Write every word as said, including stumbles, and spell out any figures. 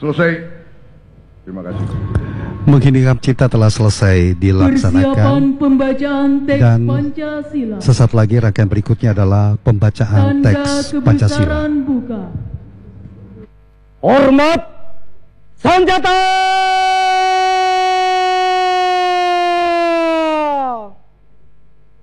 Selesai. Terima kasih. Menghinikan cipta telah selesai dilaksanakan. Pembacaan teks dan Pancasila. Sesaat lagi rangkaian berikutnya adalah pembacaan Tanda teks Pancasila. kebesaran buka. Hormat senjata.